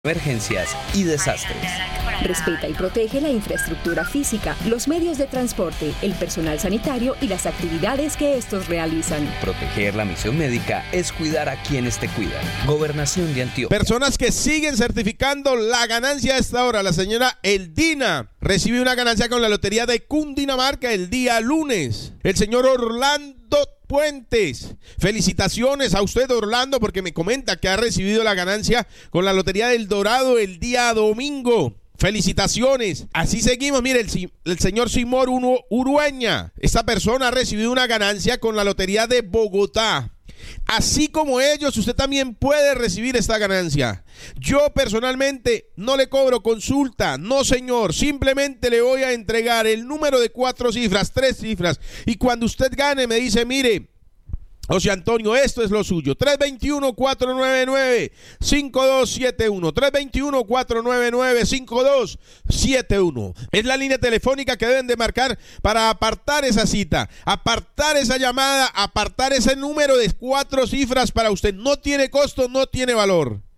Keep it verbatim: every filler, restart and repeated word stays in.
emergencias y desastres. Respeta y protege la infraestructura física, los medios de transporte, el personal sanitario y las actividades que estos realizan. Proteger la misión médica es cuidar a quienes te cuidan. Gobernación de Antioquia. Personas que siguen certificando la ganancia a esta hora. La señora Eldina recibió una ganancia con la lotería de Cundinamarca el día lunes. El señor Orlando Puentes, felicitaciones a usted, Orlando, porque me comenta que ha recibido la ganancia con la lotería del Dorado el día domingo. Felicitaciones. Así seguimos. Mire, el, el señor Simón Urueña, esta persona ha recibido una ganancia con la lotería de Bogotá. Así como ellos, usted también puede recibir esta ganancia. Yo personalmente no le cobro consulta, no señor, simplemente le voy a entregar el número de cuatro cifras, tres cifras, y cuando usted gane me dice, mire, José Antonio, esto es lo suyo. tres dos uno, cuatro nueve nueve, cinco dos siete uno. tres dos uno, cuatro nueve nueve, cinco dos siete uno. Es la línea telefónica que deben de marcar para apartar esa cita, apartar esa llamada, apartar ese número de cuatro cifras para usted. No tiene costo, no tiene valor.